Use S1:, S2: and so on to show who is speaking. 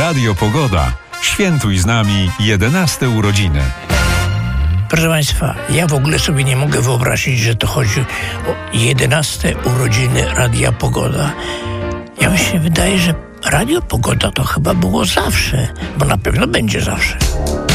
S1: Radio Pogoda. Świętuj z nami 11 urodziny.
S2: Proszę Państwa, ja w ogóle sobie nie mogę wyobrazić, że to chodzi o 11 urodziny Radia Pogoda. Ja mi się wydaje, że Radio Pogoda to chyba było zawsze, bo na pewno będzie zawsze.